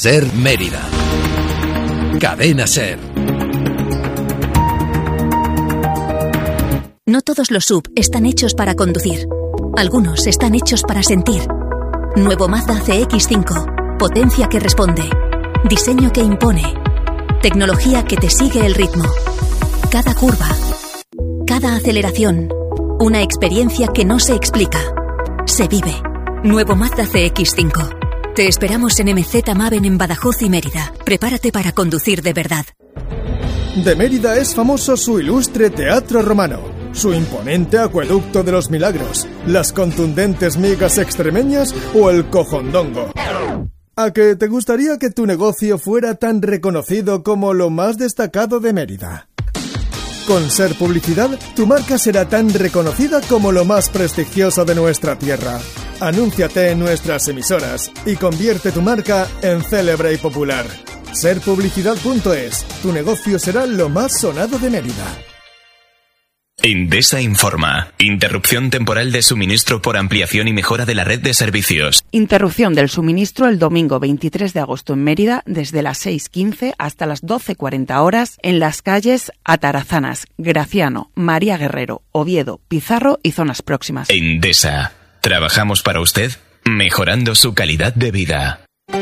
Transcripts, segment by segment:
Ser Mérida. Cadena Ser. No todos los SUV están hechos para conducir. Algunos están hechos para sentir. Nuevo Mazda CX-5. Potencia que responde. Diseño que impone. Tecnología que te sigue el ritmo. Cada curva. Cada aceleración. Una experiencia que no se explica. Se vive. Nuevo Mazda CX-5. Te esperamos en MZ Maven en Badajoz y Mérida. Prepárate para conducir de verdad. De Mérida es famoso su ilustre teatro romano, su imponente acueducto de los milagros, las contundentes migas extremeñas o el cojondongo. ¿A que te gustaría que tu negocio fuera tan reconocido como lo más destacado de Mérida? Con Ser Publicidad, tu marca será tan reconocida como lo más prestigioso de nuestra tierra. Anúnciate en nuestras emisoras y convierte tu marca en célebre y popular. Serpublicidad.es. Tu negocio será lo más sonado de Mérida. Endesa informa. Interrupción temporal de suministro por ampliación y mejora de la red de servicios. Interrupción del suministro el domingo 23 de agosto en Mérida desde las 6:15 hasta las 12:40 horas en las calles Atarazanas, Graciano, María Guerrero, Oviedo, Pizarro y zonas próximas. Endesa. Trabajamos para usted, mejorando su calidad de vida.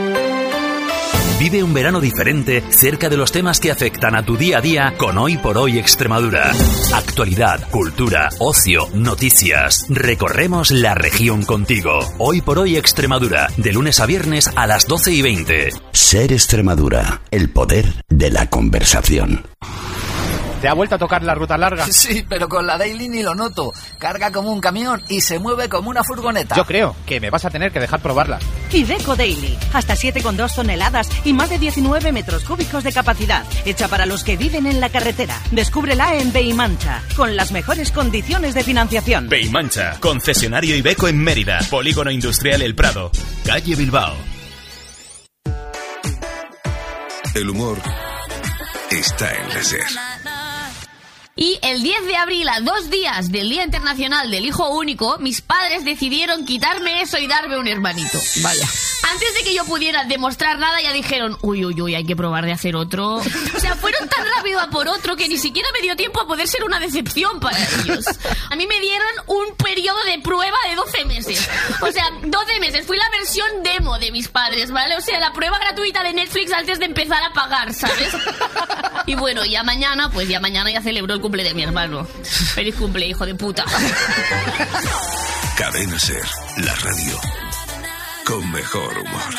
Vive un verano diferente cerca de los temas que afectan a tu día a día con Hoy por Hoy Extremadura. Actualidad, cultura, ocio, noticias. Recorremos la región contigo. Hoy por Hoy Extremadura, de lunes a viernes a las 12:20. Ser Extremadura, el poder de la conversación. ¿Te ha vuelto a tocar la ruta larga? Sí, pero con la Daily ni lo noto. Carga como un camión y se mueve como una furgoneta. Yo creo que me vas a tener que dejar probarla. Iveco Daily. Hasta 7,2 toneladas y más de 19 metros cúbicos de capacidad. Hecha para los que viven en la carretera. Descúbrela en Beimancha, con las mejores condiciones de financiación. Beimancha, concesionario Iveco en Mérida. Polígono Industrial El Prado. Calle Bilbao. El humor está en la Ser. Y el 10 de abril, a 2 días del Día Internacional del Hijo Único, mis padres decidieron quitarme eso y darme un hermanito. Vaya. Antes de que yo pudiera demostrar nada, ya dijeron, uy, hay que probar de hacer otro. O sea, fueron tan rápido a por otro que ni siquiera me dio tiempo a poder ser una decepción para ellos. A mí me dieron un periodo de prueba de 12 meses. O sea, 12 meses. Fui la versión demo de mis padres, ¿vale? O sea, la prueba gratuita de Netflix antes de empezar a pagar, ¿sabes? Y bueno, ya mañana ya celebro el cumple de mi hermano. Feliz cumple, hijo de puta. Cadena Ser, la radio con mejor humor.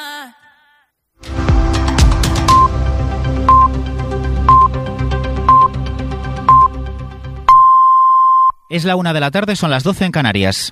Es la 1 de la tarde, son las 12 en Canarias.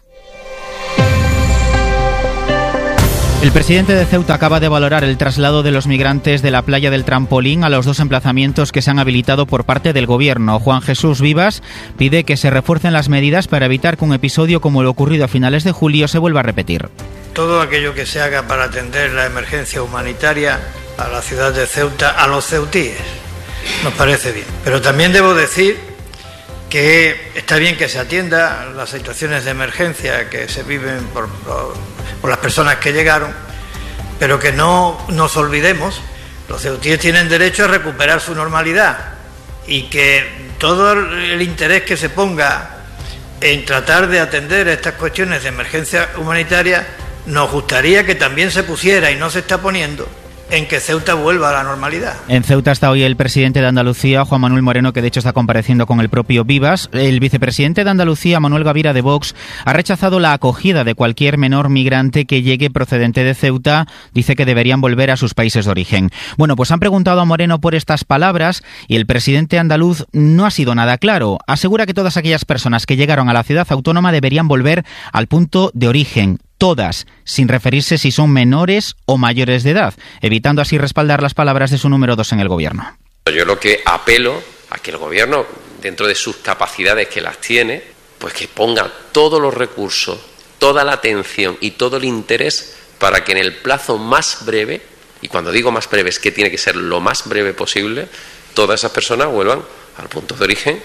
El presidente de Ceuta acaba de valorar el traslado de los migrantes de la playa del Trampolín a los 2 emplazamientos que se han habilitado por parte del gobierno. Juan Jesús Vivas pide que se refuercen las medidas para evitar que un episodio como el ocurrido a finales de julio se vuelva a repetir. Todo aquello que se haga para atender la emergencia humanitaria a la ciudad de Ceuta, a los ceutíes, nos parece bien. Pero también debo decir que está bien que se atienda las situaciones de emergencia que se viven por las personas que llegaron, pero que no nos olvidemos, los ceutíes tienen derecho a recuperar su normalidad y que todo el interés que se ponga en tratar de atender estas cuestiones de emergencia humanitaria, nos gustaría que también se pusiera, y no se está poniendo, en que Ceuta vuelva a la normalidad. En Ceuta está hoy el presidente de Andalucía, Juan Manuel Moreno, que de hecho está compareciendo con el propio Vivas. El vicepresidente de Andalucía, Manuel Gavira de Vox, ha rechazado la acogida de cualquier menor migrante que llegue procedente de Ceuta. Dice que deberían volver a sus países de origen. Bueno, pues han preguntado a Moreno por estas palabras y el presidente andaluz no ha sido nada claro. Asegura que todas aquellas personas que llegaron a la ciudad autónoma deberían volver al punto de origen. Todas, sin referirse si son menores o mayores de edad, evitando así respaldar las palabras de su número 2 en el gobierno. Yo lo que apelo a que el gobierno, dentro de sus capacidades que las tiene, pues que ponga todos los recursos, toda la atención y todo el interés para que en el plazo más breve, y cuando digo más breve es que tiene que ser lo más breve posible, todas esas personas vuelvan al punto de origen.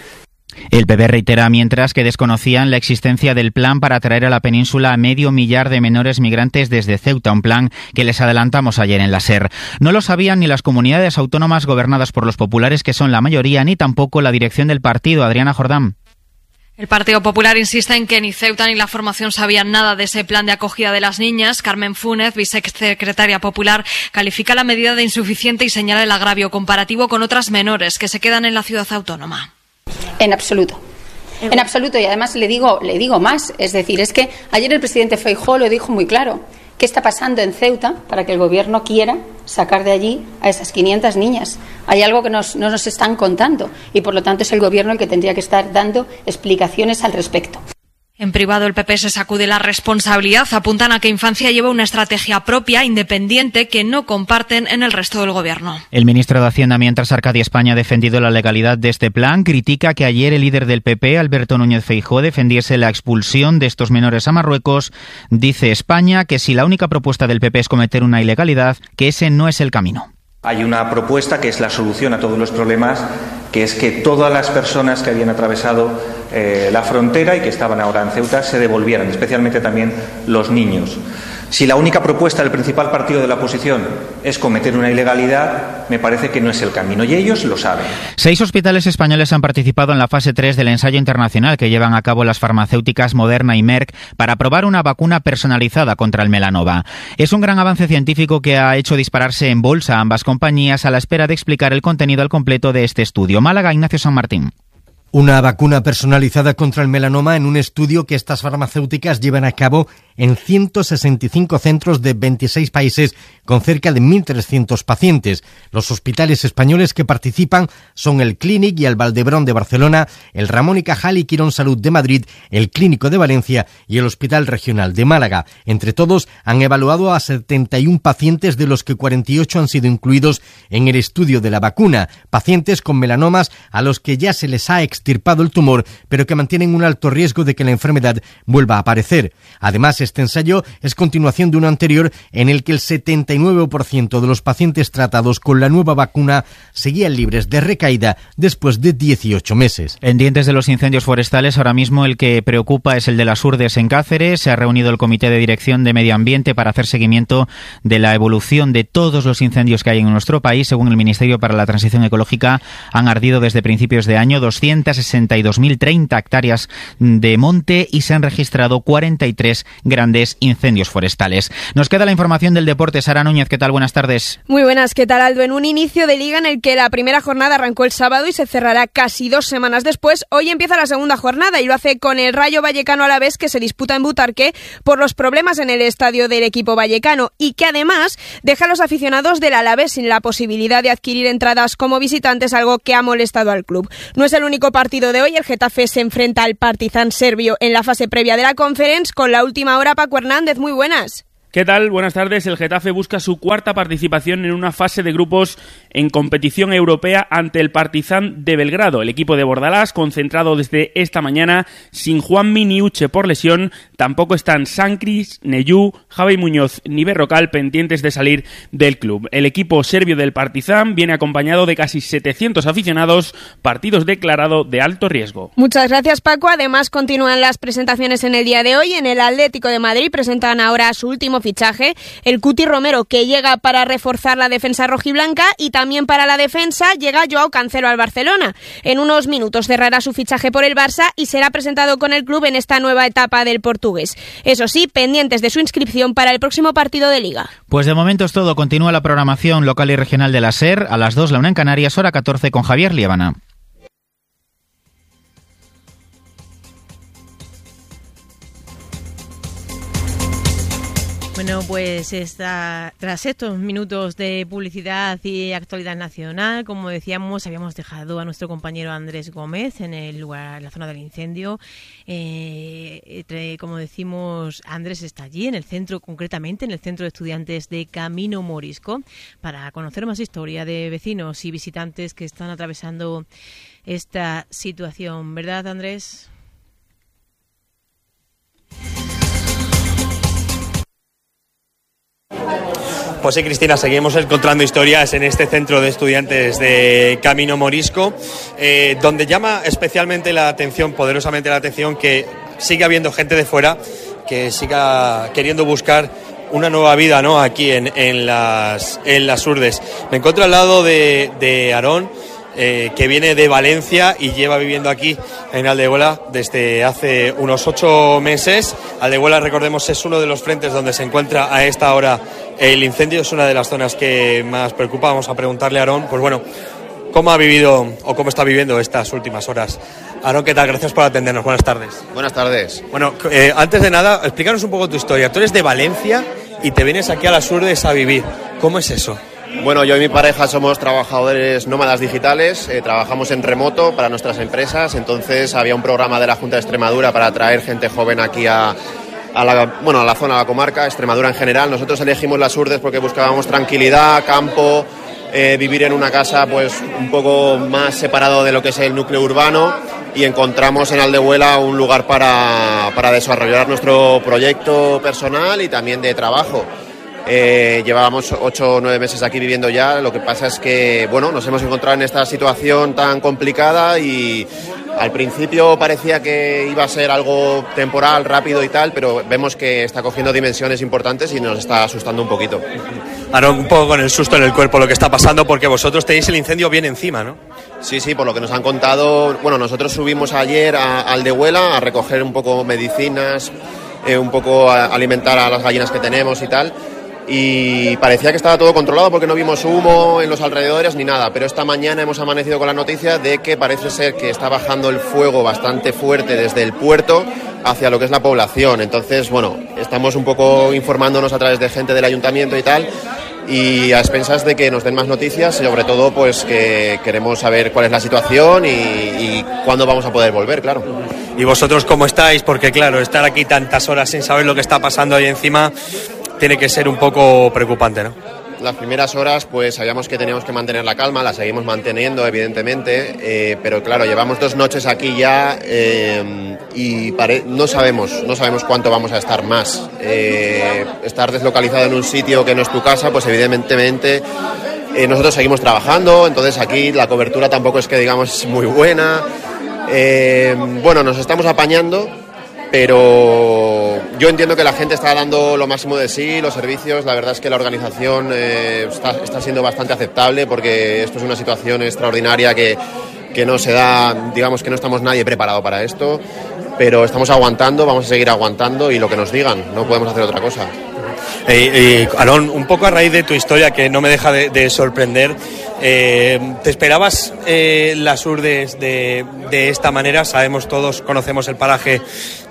El PP reitera mientras que desconocían la existencia del plan para atraer a la península a 500.000 de menores migrantes desde Ceuta, un plan que les adelantamos ayer en la SER. No lo sabían ni las comunidades autónomas gobernadas por los populares, que son la mayoría, ni tampoco la dirección del partido. Adriana Jordán. El Partido Popular insiste en que ni Ceuta ni la formación sabían nada de ese plan de acogida de las niñas. Carmen Fúnez, vicesecretaria popular, califica la medida de insuficiente y señala el agravio comparativo con otras menores que se quedan en la ciudad autónoma. En absoluto. En absoluto. Y además le digo más. Es decir, es que ayer el presidente Feijóo lo dijo muy claro. ¿Qué está pasando en Ceuta para que el gobierno quiera sacar de allí a esas 500 niñas? Hay algo que no nos están contando y, por lo tanto, es el gobierno el que tendría que estar dando explicaciones al respecto. En privado, el PP se sacude la responsabilidad. Apuntan a que Infancia lleva una estrategia propia, independiente, que no comparten en el resto del gobierno. El ministro de Hacienda, mientras Arcadia España ha defendido la legalidad de este plan, critica que ayer el líder del PP, Alberto Núñez Feijóo, defendiese la expulsión de estos menores a Marruecos. Dice España que si la única propuesta del PP es cometer una ilegalidad, que ese no es el camino. Hay una propuesta que es la solución a todos los problemas, que es que todas las personas que habían atravesado la frontera y que estaban ahora en Ceuta se devolvieran, especialmente también los niños. Si la única propuesta del principal partido de la oposición es cometer una ilegalidad, me parece que no es el camino, y ellos lo saben. 6 hospitales españoles han participado en la fase 3 del ensayo internacional que llevan a cabo las farmacéuticas Moderna y Merck para probar una vacuna personalizada contra el melanoma. Es un gran avance científico que ha hecho dispararse en bolsa a ambas compañías a la espera de explicar el contenido al completo de este estudio. Málaga, Ignacio San Martín. Una vacuna personalizada contra el melanoma en un estudio que estas farmacéuticas llevan a cabo en 165 centros de 26 países con cerca de 1.300 pacientes. Los hospitales españoles que participan son el Clínic y el Valdebrón de Barcelona, el Ramón y Cajal y Quirón Salud de Madrid, el Clínico de Valencia y el Hospital Regional de Málaga. Entre todos han evaluado a 71 pacientes, de los que 48 han sido incluidos en el estudio de la vacuna, pacientes con melanomas a los que ya se les ha extirpado el tumor, pero que mantienen un alto riesgo de que la enfermedad vuelva a aparecer. Además, este ensayo es continuación de uno anterior en el que el 79% de los pacientes tratados con la nueva vacuna seguían libres de recaída después de 18 meses. Pendientes de los incendios forestales, ahora mismo el que preocupa es el de las Urdes en Cáceres. Se ha reunido el Comité de Dirección de Medio Ambiente para hacer seguimiento de la evolución de todos los incendios que hay en nuestro país. Según el Ministerio para la Transición Ecológica, han ardido desde principios de año 262.030 hectáreas de monte y se han registrado 43 grandes incendios forestales. Nos queda la información del deporte. Sara Núñez, ¿qué tal? Buenas tardes. Muy buenas, ¿qué tal, Aldo? En un inicio de liga en el que la primera jornada arrancó el sábado y se cerrará casi 2 semanas después, hoy empieza la segunda jornada y lo hace con el Rayo Vallecano Alavés, que se disputa en Butarque por los problemas en el estadio del equipo vallecano y que además deja a los aficionados del Alavés sin la posibilidad de adquirir entradas como visitantes, algo que ha molestado al club. No es el único partido de hoy. El Getafe se enfrenta al Partizan serbio en la fase previa de la Conference. Con la última hora, Paco Hernández, muy buenas. ¿Qué tal? Buenas tardes. El Getafe busca su cuarta participación en una fase de grupos en competición europea ante el Partizan de Belgrado. El equipo de Bordalás, concentrado desde esta mañana, sin Juanmi ni Uche por lesión, tampoco están Sancris, Neyú, Javi Muñoz ni Berrocal pendientes de salir del club. El equipo serbio del Partizan viene acompañado de casi 700 aficionados, partidos declarado de alto riesgo. Muchas gracias, Paco. Además, continúan las presentaciones en el día de hoy. En el Atlético de Madrid presentan ahora su último fichaje, el Cuti Romero, que llega para reforzar la defensa rojiblanca, y también para la defensa llega Joao Cancelo al Barcelona. En unos minutos cerrará su fichaje por el Barça y será presentado con el club en esta nueva etapa del portugués. Eso sí, pendientes de su inscripción para el próximo partido de Liga. Pues de momento es todo. Continúa la programación local y regional de la SER. A las 2, la 1 en Canarias, hora 14, con Javier Liébana. Bueno, pues tras estos minutos de publicidad y actualidad nacional, como decíamos, habíamos dejado a nuestro compañero Andrés Gómez en el lugar, en la zona del incendio. Como decimos, Andrés está allí, en el centro, concretamente en el centro de estudiantes de Camino Morisco, para conocer más historia de vecinos y visitantes que están atravesando esta situación. ¿Verdad, Andrés? Pues sí, Cristina, seguimos encontrando historias en este centro de estudiantes de Camino Morisco, donde llama especialmente la atención, poderosamente la atención, que sigue habiendo gente de fuera que siga queriendo buscar una nueva vida, ¿no?, aquí en las Urdes. Me encuentro al lado de Aarón, que viene de Valencia y lleva viviendo aquí en Aldehuela desde hace unos 8 meses. Aldehuela, recordemos, es uno de los frentes donde se encuentra a esta hora el incendio, es una de las zonas que más preocupa. Vamos a preguntarle a Aarón, pues bueno, cómo ha vivido o cómo está viviendo estas últimas horas. Aarón, ¿qué tal? Gracias por atendernos. Buenas tardes. Buenas tardes. Bueno, antes de nada, explícanos un poco tu historia. Tú eres de Valencia y te vienes aquí a las Urdes a vivir. ¿Cómo es eso? Bueno, yo y mi pareja somos trabajadores nómadas digitales, trabajamos en remoto para nuestras empresas, entonces había un programa de la Junta de Extremadura para atraer gente joven aquí a la zona, a la comarca, Extremadura en general. Nosotros elegimos las Urdes porque buscábamos tranquilidad, campo, vivir en una casa pues un poco más separado de lo que es el núcleo urbano, y encontramos en Aldehuela un lugar para desarrollar nuestro proyecto personal y también de trabajo. Llevábamos 8 o 9 meses aquí viviendo ya. Lo que pasa es que, bueno, nos hemos encontrado en esta situación tan complicada y al principio parecía que iba a ser algo temporal, rápido y tal, pero vemos que está cogiendo dimensiones importantes y nos está asustando un poquito. Aarón, un poco con el susto en el cuerpo lo que está pasando, porque vosotros tenéis el incendio bien encima, ¿no? Sí, por lo que nos han contado. Bueno, nosotros subimos ayer a Aldehuela a recoger un poco medicinas, un poco a alimentar a las gallinas que tenemos y tal. Y parecía que estaba todo controlado porque no vimos humo en los alrededores ni nada, pero esta mañana hemos amanecido con la noticia de que parece ser que está bajando el fuego bastante fuerte desde el puerto hacia lo que es la población. Entonces, bueno, estamos un poco informándonos a través de gente del ayuntamiento y tal, y a expensas de que nos den más noticias, y sobre todo pues que queremos saber cuál es la situación y cuándo vamos a poder volver, claro. ¿Y vosotros cómo estáis? Porque claro, estar aquí tantas horas sin saber lo que está pasando ahí encima tiene que ser un poco preocupante, ¿no? Las primeras horas pues sabíamos que teníamos que mantener la calma, la seguimos manteniendo evidentemente, pero claro, llevamos 2 noches aquí ya y no sabemos cuánto vamos a estar más. Estar deslocalizado en un sitio que no es tu casa, pues evidentemente nosotros seguimos trabajando, entonces aquí la cobertura tampoco es que digamos es muy buena. Bueno, nos estamos apañando, pero yo entiendo que la gente está dando lo máximo de sí, los servicios, la verdad es que la organización está siendo bastante aceptable, porque esto es una situación extraordinaria que no se da, digamos que no estamos nadie preparado para esto, pero estamos aguantando, vamos a seguir aguantando y lo que nos digan, no podemos hacer otra cosa. Aarón, un poco a raíz de tu historia, que no me deja de sorprender, ¿te esperabas las Urdes de esta manera? Sabemos todos, conocemos el paraje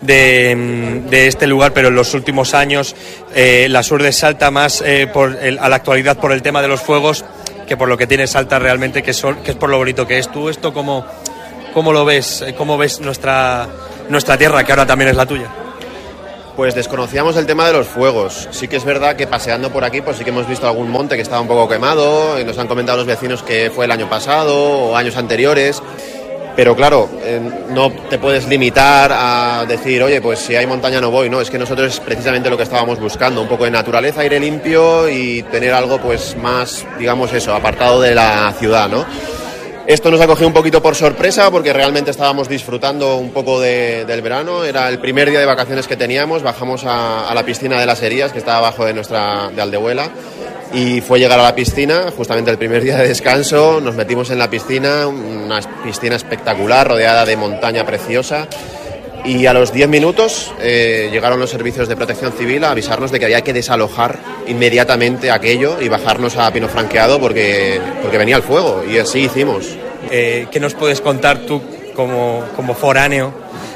de este lugar, pero en los últimos años las Urdes salta más a la actualidad por el tema de los fuegos que por lo que tiene Salta realmente, que es por lo bonito que es. ¿Tú esto cómo lo ves? ¿Cómo ves nuestra tierra, que ahora también es la tuya? Pues desconocíamos el tema de los fuegos. Sí que es verdad que paseando por aquí pues sí que hemos visto algún monte que estaba un poco quemado, y nos han comentado los vecinos que fue el año pasado o años anteriores, pero claro, no te puedes limitar a decir, oye, pues si hay montaña no voy, no, es que nosotros es precisamente lo que estábamos buscando, un poco de naturaleza, aire limpio y tener algo pues más, digamos eso, apartado de la ciudad, ¿no? Esto nos ha cogido un poquito por sorpresa porque realmente estábamos disfrutando un poco del verano. Era el primer día de vacaciones que teníamos, bajamos a la piscina de las Herías, que está abajo de Aldehuela, y fue llegar a la piscina, justamente el primer día de descanso, nos metimos en la piscina, una piscina espectacular, rodeada de montaña preciosa, y a los 10 minutos llegaron los servicios de protección civil a avisarnos de que había que desalojar inmediatamente aquello y bajarnos a Pino Franqueado porque venía el fuego, y así hicimos. ¿Qué nos puedes contar tú como foráneo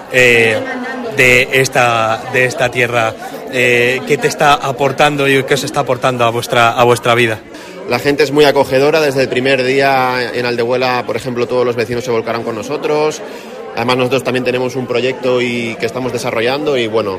de esta tierra? ¿Qué te está aportando y qué os está aportando a vuestra vida? La gente es muy acogedora. Desde el primer día en Aldehuela, por ejemplo, todos los vecinos se volcaron con nosotros. Además, nosotros también tenemos un proyecto que estamos desarrollando y, bueno,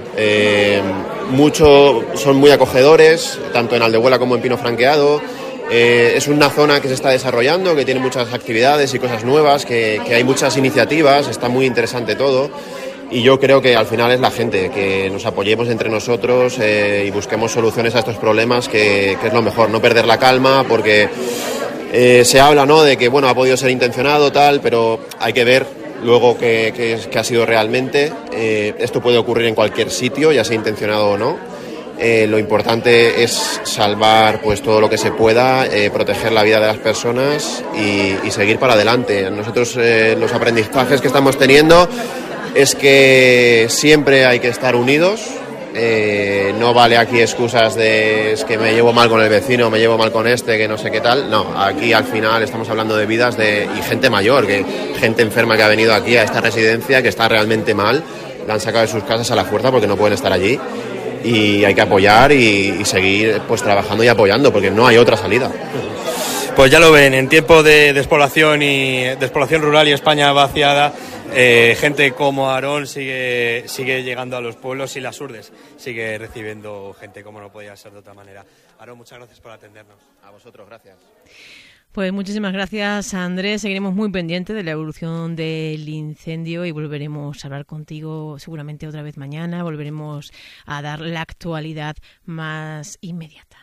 son muy acogedores, tanto en Aldehuela como en Pino Franqueado. Es una zona que se está desarrollando, que tiene muchas actividades y cosas nuevas, que hay muchas iniciativas, está muy interesante todo. Y yo creo que al final es la gente, que nos apoyemos entre nosotros y busquemos soluciones a estos problemas, que es lo mejor, no perder la calma, porque se habla, ¿no?, de que bueno, ha podido ser intencionado, tal, pero hay que ver luego qué ha sido realmente. Esto puede ocurrir en cualquier sitio, ya sea intencionado o no. Lo importante es salvar pues todo lo que se pueda, proteger la vida de las personas y seguir para adelante. Nosotros los aprendizajes que estamos teniendo es que siempre hay que estar unidos. No vale aquí excusas de es que me llevo mal con el vecino, me llevo mal con este, que no sé qué tal. No, aquí al final estamos hablando de vidas y gente mayor, gente enferma que ha venido aquí a esta residencia, que está realmente mal, la han sacado de sus casas a la fuerza porque no pueden estar allí. Y hay que apoyar y seguir pues trabajando y apoyando, porque no hay otra salida. Pues ya lo ven, en tiempo de despoblación rural y España vaciada, gente como Aarón sigue llegando a los pueblos, y Las Urdes sigue recibiendo gente como no podía ser de otra manera. Aarón, muchas gracias por atendernos. A vosotros, gracias. Pues muchísimas gracias, Andrés. Seguiremos muy pendientes de la evolución del incendio y volveremos a hablar contigo seguramente otra vez mañana. Volveremos a dar la actualidad más inmediata.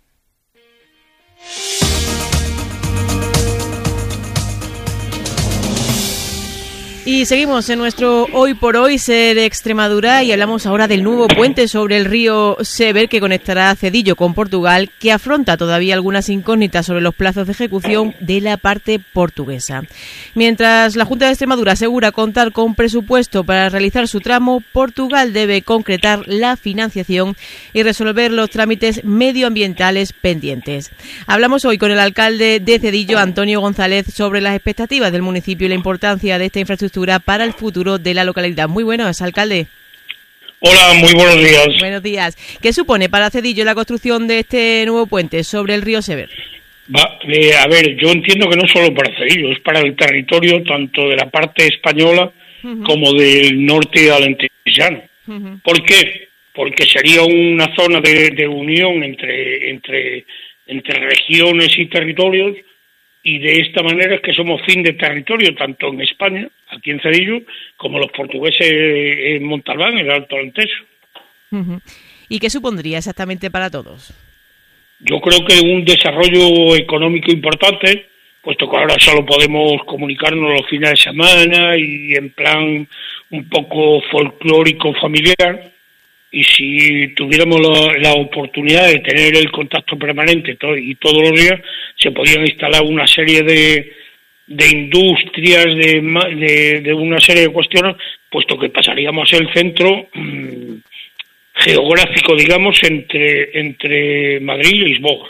Y seguimos en nuestro Hoy por Hoy Ser Extremadura y hablamos ahora del nuevo puente sobre el río Sever que conectará Cedillo con Portugal, que afronta todavía algunas incógnitas sobre los plazos de ejecución de la parte portuguesa. Mientras la Junta de Extremadura asegura contar con presupuesto para realizar su tramo, Portugal debe concretar la financiación y resolver los trámites medioambientales pendientes. Hablamos hoy con el alcalde de Cedillo, Antonio González, sobre las expectativas del municipio y la importancia de esta infraestructura para el futuro de la localidad. Muy buenos, alcalde. Hola, muy buenos días. Buenos días. ¿Qué supone para Cedillo la construcción de este nuevo puente sobre el río Sever? A ver, yo entiendo que no solo para Cedillo, es para el territorio tanto de la parte española como del norte alentejano. ¿Por qué? Porque sería una zona de unión entre regiones y territorios, y de esta manera es que somos fin de territorio tanto en España, aquí en Cedillo, como los portugueses en Montalbán, en el Alto Alentejo. ¿Y qué supondría exactamente para todos? Yo creo que un desarrollo económico importante, puesto que ahora solo podemos comunicarnos los fines de semana y en plan un poco folclórico familiar, y si tuviéramos la oportunidad de tener el contacto permanente y todos los días, se podrían instalar una serie de industrias, de una serie de cuestiones, puesto que pasaríamos el centro geográfico, digamos, entre Madrid y Lisboa.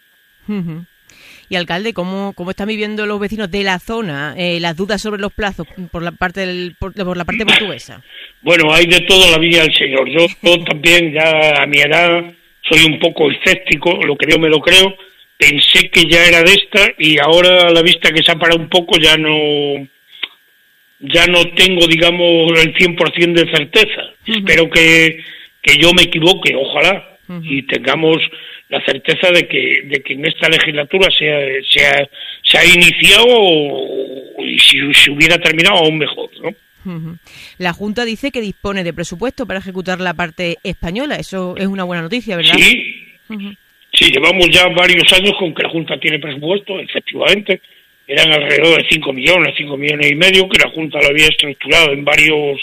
Y alcalde, ¿cómo están viviendo los vecinos de la zona las dudas sobre los plazos por la parte portuguesa? Bueno, hay de todo en la viña del Señor. Yo también, ya a mi edad, soy un poco escéptico, lo que yo me lo creo. Pensé que ya era de esta y ahora a la vista que se ha parado un poco ya no tengo, digamos, el 100% de certeza. Espero que yo me equivoque, ojalá, y tengamos la certeza de que en esta legislatura se ha iniciado y si se hubiera terminado aún mejor, ¿no? La Junta dice que dispone de presupuesto para ejecutar la parte española. Eso es una buena noticia, ¿verdad? Sí, sí, llevamos ya varios años con que la Junta tiene presupuesto, efectivamente. Eran alrededor de 5 millones y medio, que la Junta lo había estructurado en varios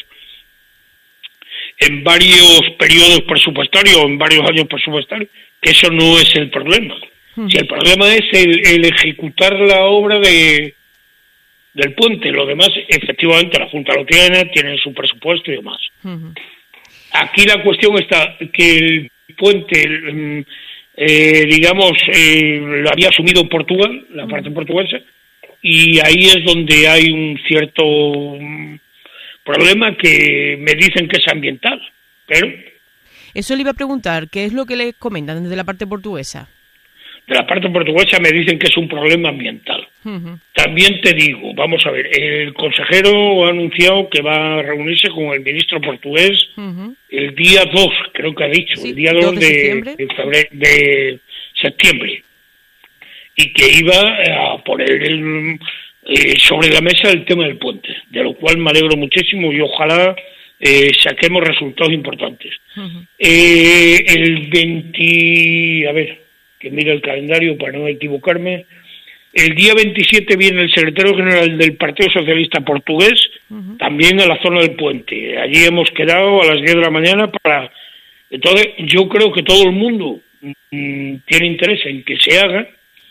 periodos presupuestarios, en varios años presupuestarios, que eso no es el problema. Si el problema es el ejecutar la obra del puente, lo demás, efectivamente, la Junta lo tiene su presupuesto y demás. Aquí la cuestión está que el puente, digamos, lo había asumido Portugal, la parte portuguesa, y ahí es donde hay un cierto problema que me dicen que es ambiental, pero... Eso le iba a preguntar, ¿qué es lo que les comentan desde la parte portuguesa? De la parte portuguesa me dicen que es un problema ambiental. También te digo, vamos a ver, el consejero ha anunciado que va a reunirse con el ministro portugués el día 2, creo que ha dicho, el día 2 de septiembre, y que iba a poner sobre la mesa el tema del puente, de lo cual me alegro muchísimo y ojalá saquemos resultados importantes. El 20, a ver, que mire el calendario para no equivocarme, el día 27 viene el secretario general del Partido Socialista Portugués, también a la zona del puente. Allí hemos quedado a las 10 de la mañana para... Entonces, yo creo que todo el mundo tiene interés en que se haga,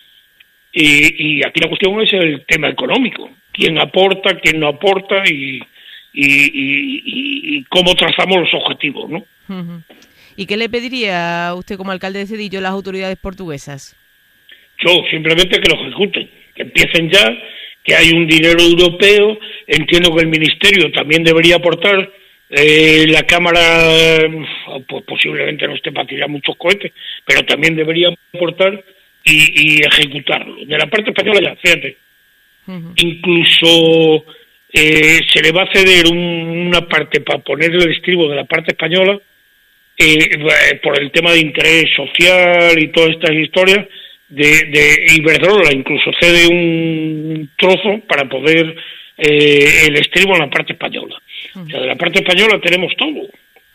y aquí la cuestión es el tema económico. ¿Quién aporta, quién no aporta y cómo trazamos los objetivos, ¿no? ¿Y qué le pediría usted como alcalde de Cedillo a las autoridades portuguesas? Yo, simplemente que lo ejecuten, que empiecen ya, que hay un dinero europeo. Entiendo que el Ministerio también debería aportar, la Cámara, pues posiblemente no esté para tirar muchos cohetes, pero también debería aportar y ejecutarlo. De la parte española ya, fíjate, incluso se le va a ceder una parte para poner el estribo de la parte española, por el tema de interés social y todas estas historias, de Iberdrola incluso cede un trozo para poder el estribo en la parte española. O sea, de la parte española tenemos todo.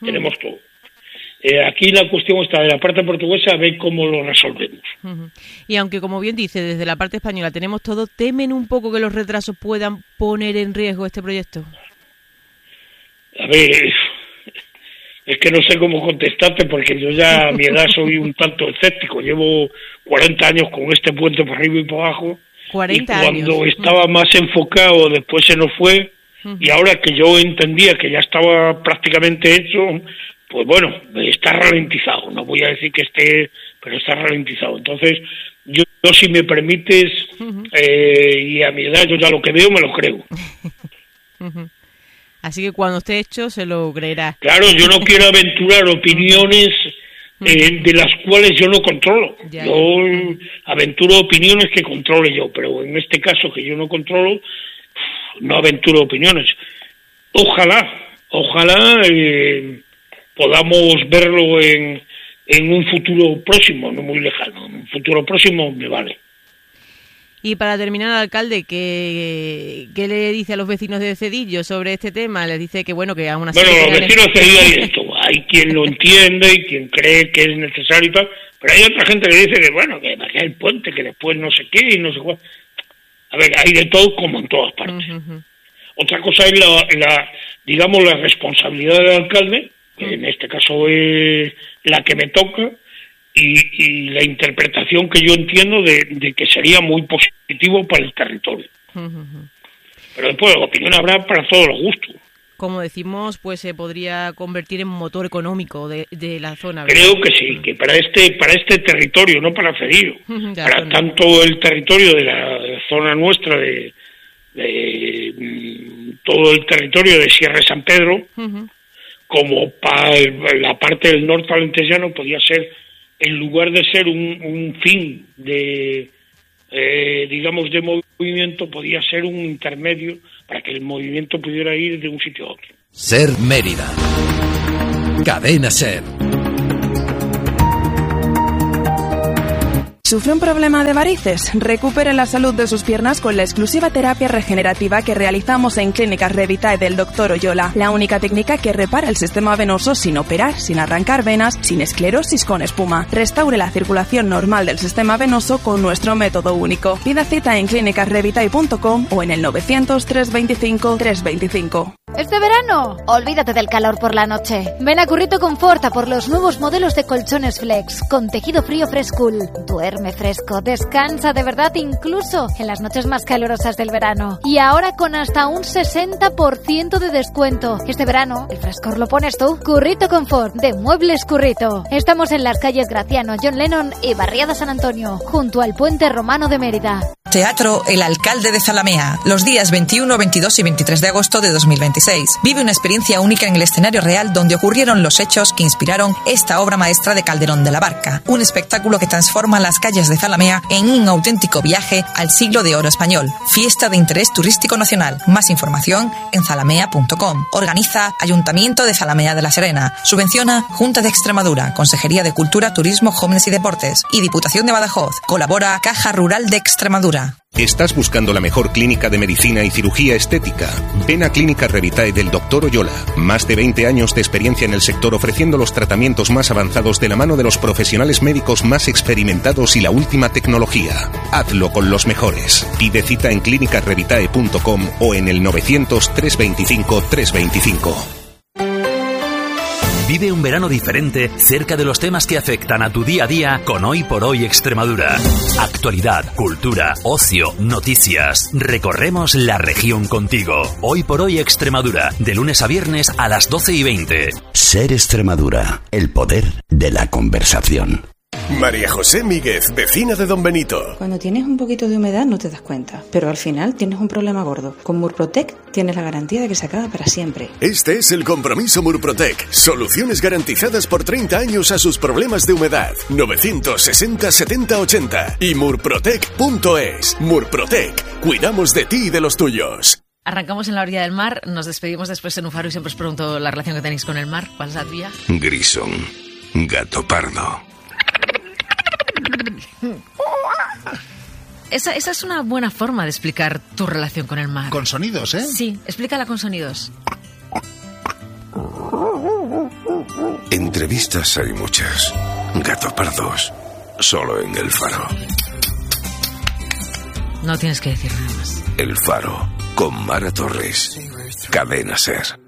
Aquí la cuestión está de la parte portuguesa, a ver cómo lo resolvemos. Y aunque, como bien dice, desde la parte española tenemos todo, ¿temen un poco que los retrasos puedan poner en riesgo este proyecto? A ver, es que no sé cómo contestarte, porque yo ya a mi edad soy un tanto escéptico. Llevo 40 años con este puente por arriba y por abajo. 40 y cuando estaba más enfocado, después se nos fue. Y ahora que yo entendía que ya estaba prácticamente hecho, pues bueno, está ralentizado. No voy a decir que esté, pero está ralentizado. Entonces, yo si me permites, y a mi edad yo ya lo que veo me lo creo. Así que cuando esté hecho se lo creerá. Claro, yo no quiero aventurar opiniones de las cuales yo no controlo. Yo aventuro opiniones que controle yo, pero en este caso que yo no controlo, no aventuro opiniones. Ojalá podamos verlo en un futuro próximo, no muy lejano. En un futuro próximo me vale. Y para terminar, alcalde, ¿qué le dice a los vecinos de Cedillo sobre este tema? Les dice que bueno, que aún así... Bueno, los vecinos de Cedillo hay esto. Hay quien lo entiende y quien cree que es necesario y tal, pero hay otra gente que dice que bueno, que va a el puente, que después no sé qué y no sé cuál. A ver, hay de todo como en todas partes. Otra cosa es digamos, la responsabilidad del alcalde, que en este caso es la que me toca, y la interpretación que yo entiendo de que sería muy positivo para el territorio. Pero después, opinión habrá para todos los gustos. Como decimos, pues se podría convertir en motor económico de la zona, ¿verdad? Creo que sí, que para este territorio, no para Cedillo, para tanto el territorio de la zona nuestra, de todo el territorio de Sierra de San Pedro, como para la parte del norte alentejano, podía ser, en lugar de ser un fin de digamos de movimiento, podía ser un intermedio para que el movimiento pudiera ir de un sitio a otro. Ser Mérida. Cadena Ser. ¿Sufre un problema de varices? Recupere la salud de sus piernas con la exclusiva terapia regenerativa que realizamos en Clínicas Revitae del Dr. Oyola. La única técnica que repara el sistema venoso sin operar, sin arrancar venas, sin esclerosis con espuma. Restaure la circulación normal del sistema venoso con nuestro método único. Pida cita en clínicasrevitae.com o en el 900 325 325. Este verano, olvídate del calor por la noche. Ven a Currito Confort a por los nuevos modelos de colchones Flex con tejido frío Frescool. Duerme fresco, descansa de verdad incluso en las noches más calurosas del verano. Y ahora con hasta un 60% de descuento. Este verano, el frescor lo pones tú. Currito Confort, de Muebles Currito. Estamos en las calles Graciano, John Lennon y Barriada San Antonio, junto al Puente Romano de Mérida. Teatro El Alcalde de Zalamea, los días 21, 22 y 23 de agosto de 2026. Vive una experiencia única en el escenario real donde ocurrieron los hechos que inspiraron esta obra maestra de Calderón de la Barca. Un espectáculo que transforma las calles de Zalamea en un auténtico viaje al siglo de oro español. Fiesta de interés turístico nacional. Más información en zalamea.com. Organiza Ayuntamiento de Zalamea de la Serena. Subvenciona Junta de Extremadura, Consejería de Cultura, Turismo, Jóvenes y Deportes y Diputación de Badajoz. Colabora Caja Rural de Extremadura. ¿Estás buscando la mejor clínica de medicina y cirugía estética? Ven a Clínica Revitae del Dr. Oyola. Más de 20 años de experiencia en el sector ofreciendo los tratamientos más avanzados de la mano de los profesionales médicos más experimentados y la última tecnología. Hazlo con los mejores. Pide cita en clinicarevitae.com o en el 900 325 325. Vive un verano diferente cerca de los temas que afectan a tu día a día con Hoy por Hoy Extremadura. Actualidad, cultura, ocio, noticias. Recorremos la región contigo. Hoy por Hoy Extremadura, de lunes a viernes a las 12:20. Ser Extremadura, el poder de la conversación. María José Míguez, vecina de Don Benito. Cuando tienes un poquito de humedad no te das cuenta, pero al final tienes un problema gordo. Con Murprotec tienes la garantía de que se acaba para siempre. Este es el compromiso Murprotec. Soluciones garantizadas por 30 años a sus problemas de humedad. 960 70 80 y murprotec.es. Murprotec. Cuidamos de ti y de los tuyos. Arrancamos en la orilla del mar, nos despedimos después en un faro y siempre os pregunto la relación que tenéis con el mar. ¿Cuál es la tuya? Grisón. Gato pardo. Esa es una buena forma de explicar tu relación con el mar. Con sonidos, ¿eh? Sí, explícala con sonidos. Entrevistas hay muchas. Gato pardos. Solo en El Faro. No tienes que decir nada más. El Faro. Con Mara Torres. Cadena Ser.